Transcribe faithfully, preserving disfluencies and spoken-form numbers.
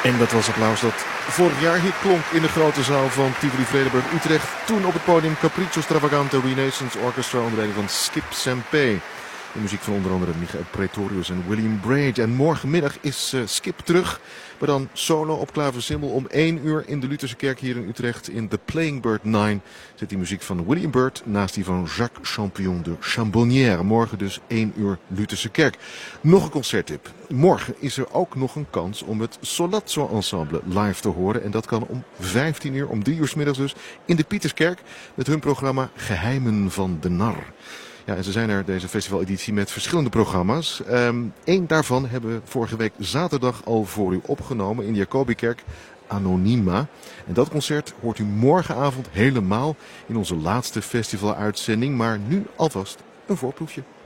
En dat was applaus dat vorig jaar hier klonk in de grote zaal van Tivoli Vredenburg Utrecht. Toen op het podium Capriccio Stravagante Renaissance Orchestra onder leiding van Skip Sampé. De muziek van onder andere Michael Praetorius en William Braid. En morgenmiddag is uh, Skip terug, maar dan solo op klaversymbol om één uur in de Lutherse kerk hier in Utrecht. In The Playing Bird nine zit die muziek van William Byrd naast die van Jacques Champion de Chambonnière. Morgen dus één uur Lutherse kerk. Nog een concerttip. Morgen is er ook nog een kans om het Solazzo Ensemble live te horen. En dat kan om vijftien uur, om drie uur 's middags dus, in de Pieterskerk met hun programma Geheimen van de Nar. Ja, en ze zijn er deze festivaleditie met verschillende programma's. Um, Eén daarvan hebben we vorige week zaterdag al voor u opgenomen in de Jacobikerk, Anonyma. En dat concert hoort u morgenavond helemaal in onze laatste festivaluitzending. Maar nu alvast een voorproefje.